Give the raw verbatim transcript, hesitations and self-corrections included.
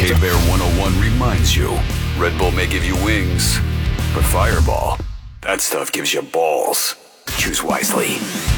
K-Bear one oh one reminds you, Red Bull may give you wings, but Fireball, that stuff gives you balls. Choose wisely.